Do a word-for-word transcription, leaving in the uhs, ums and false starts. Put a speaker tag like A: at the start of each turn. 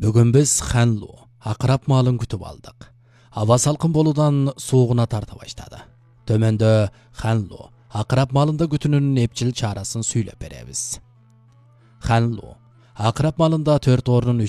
A: Бүгін біз Ханлу, ақырап малын күтіп алдық. Ава салқын болудан суығына тарта баштады. Төменді Ханлу, ақырап малында күтінінің епчіл чарасын сөйлеп береміз. Ханлу, ақырап малында төрт орнын